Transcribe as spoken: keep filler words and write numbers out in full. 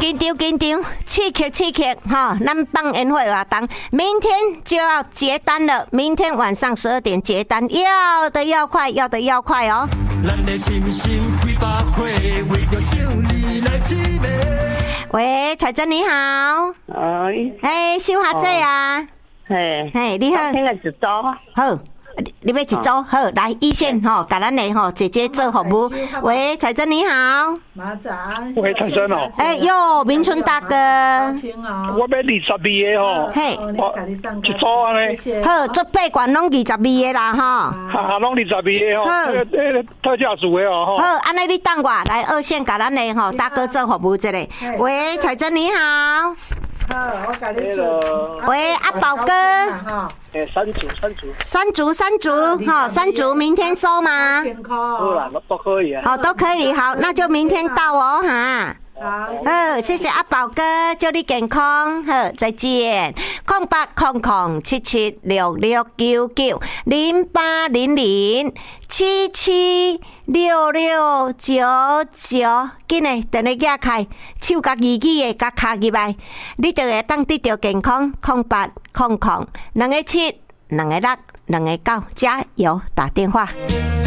紧张紧张，刺激刺激哈！咱放烟火活动，明天就要结单了，明天晚上十二点结单，要的要快，要的要快哦。喂，彩珍你好。 哎， 哎，小下姐啊。 嘿， 嘿，你好。 听个一组。 好。你要一组好，来一线吼，甲咱的吼姐姐做服务。喂，彩珍你好。 马仔。 喂，彩珍哦。 哎哟，明春大哥。 我要二十二个吼。 嘿， 一组安尼。 好，做八罐拢二十二个啦吼。 哈，拢二十二个吼。好，特价组的哦。 好，安尼你等我来二线，甲咱的吼大哥做服务一下。喂，彩珍你好。 好，我甲你做。 喂，阿宝哥。 诶，三组，三组。 三组，三组，哈，三组，明天收吗？ 好啦，都可以啊。 好，都可以，好，那就明天到哦，哈。好，谢谢阿宝哥，祝你健康，好，再见。空八空空七七六六九九零八零零七七六六九九，紧嘞，电话打开，手甲举起的，甲卡入来，你就会当得到健康。空八空空两个七，两个六，两个九，加油打电话。